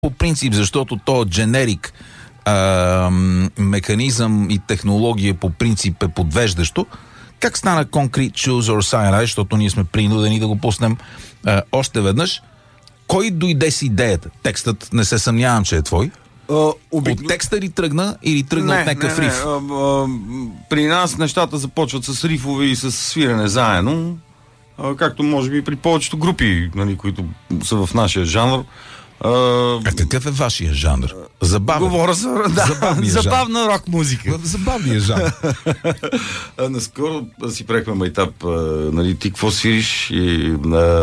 по принцип, защото то дженерик механизъм и технология по принцип е подвеждащо. Как стана Concrete Shoes or Cyanide, защото ние сме принудени да го пуснем още веднъж. Кой дойде с идеята? Текстът не се съмнявам, че е твой. От текста ли тръгна или тръгна от някакъв риф? При нас нещата започват с рифове и с свирене заедно. Както може би при повечето групи, нали, които са в нашия жанр. Какъв е вашия жанр? Забавен. Говоря за забавна рок музика. В забавния жанр. Наскоро си правихме майтап, нали, ти какво свириш и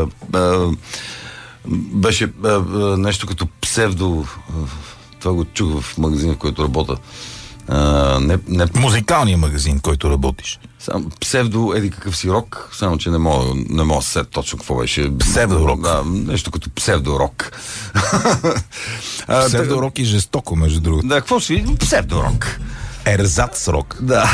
беше нещо като псевдо, това го чух в магазина, в който работя. Музикалния магазин, който работиш. Псевдо, еди какъв си рок, само че не мога да се точно какво беше. Псевдорок. Да, нещо като псевдорок. Псевдорок и жестоко, между другото. Да, какво си? Псевдорок. Ерзац рок. Да.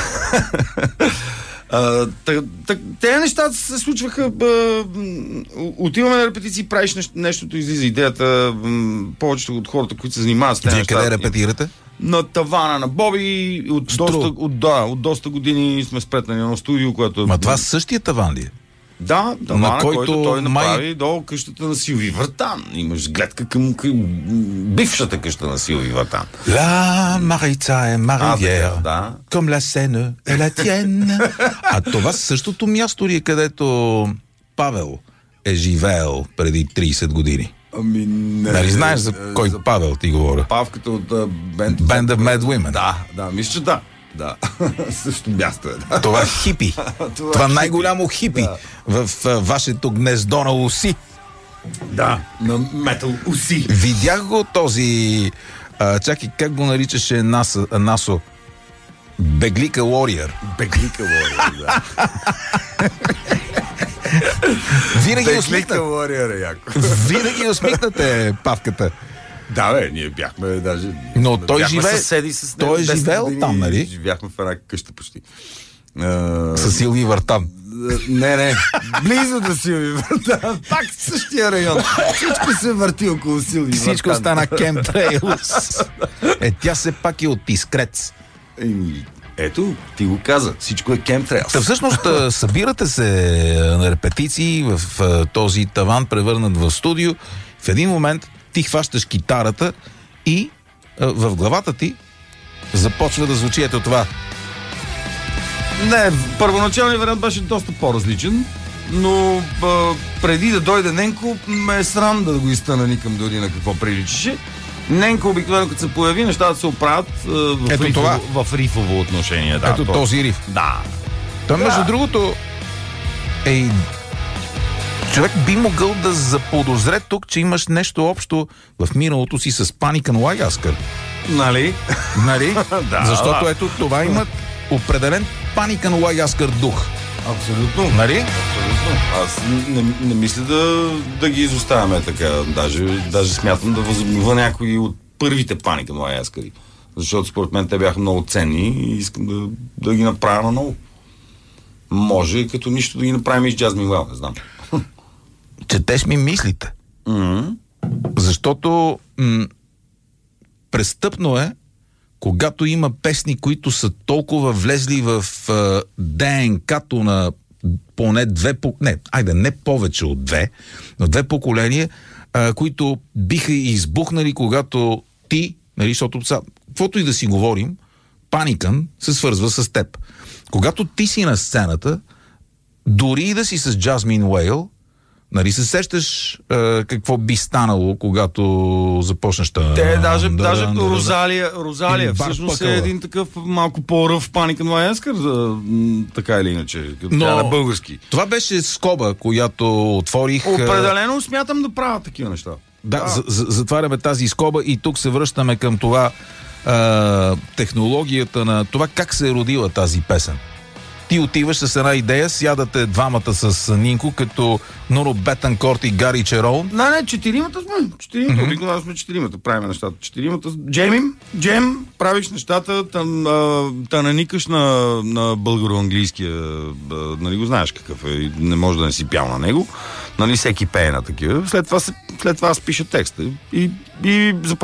Те нещата се случваха. Отиваме на репетиции, правиш нещото, излиза идеята. Повечето от хората, които се занимават с тези неща. Вие къде репетирате? На тавана на Боби. От доста години сме спретнани на студио, което... Ма това същия таван ли е? Да, тавана, който той направи до къщата на Силви Въртан. Имаш гледка към бившата къща на Силви Въртан. La Maritza е Маривиера, comme la Seine е la tienne. А това същото място ли е, където Павел е живеел преди 30 години? Ами не. Нали знаеш за кой Павел ти говоря? Павката от Band of Mad Women. Да, мисля, че да. Да, също място е. Да. Това е хипи. Това най-голямо хипи в вашето гнездо на уси. Да, на метал уси. Видях го този... чакай, как го наричаше Насо? Беглика Warrior. Беглика Warrior, да. Винаги усмихнат. Винаги усмихнате Павката. Да, бе, ние бяхме даже... Но той живее... Той е живеел там, нали? Живяхме в една къща почти. С Силви Въртан. Не. Близо до Силви Въртан. Пак в същия район. Всичко се върти около Силви Въртан. Всичко стана Кемтрейлс. Тя се пак е от Искрец. Ето, ти го каза. Всичко е Кемтрейлс. Та всъщност събирате се на репетиции в този таван, превърнат в студио. В един момент ти хващаш китарата и в главата ти започва да звучи ето това. Не, първоначалният вариант беше доста по-различен, но преди да дойде Ненко, ме е срам да го изтъна никъм дори на какво приличаше. Ненко обикновено като се появи, нещата се оправят в рифово отношение. Да, ето този риф. Да. Той между другото човек би могъл да заподозре тук, че имаш нещо общо в миналото си с Panic and White Нали? Да. Защото ето това имат определен Panic and White дух. Абсолютно. Нали? Абсолютно. Аз не мисля да ги изоставяме така. Даже смятам да възобновя някои от първите Panic and White. Защото според мен те бяха много ценни и искам да ги направя наново. Може като нищо да ги направим и с Jasmine Well, не знам. Четеш ми мислите. Защото престъпно е, когато има песни, които са толкова влезли в ДНК-то на поне не повече от две, но две поколения, които биха избухнали, когато ти, нали, защото каквото и да си говорим, Паникън се свързва с теб. Когато ти си на сцената, дори и да си с Jasmine Whale, нали се сещаш какво би станало, когато започнеш даже Розалия всъщност е един такъв малко по-ръв Panic and White, така или иначе, като на български. Това беше скоба, която отворих. Определено смятам да правя такива неща. Да, затваряме тази скоба и тук се връщаме към това технологията на това как се е родила тази песен. Ти отиваш с една идея, сядате двамата с Нинко, като Норо Бетанкорт и Гари Черол. Не, четиримата сме. Обикновено сме четиримата. Правим нещата. Четиримата. Джем, правиш нещата, та наникаш на българо-английския, нали го знаеш какъв е, не може да не си пял на него. Нали, всеки пее на такива. След това аз пиша текста и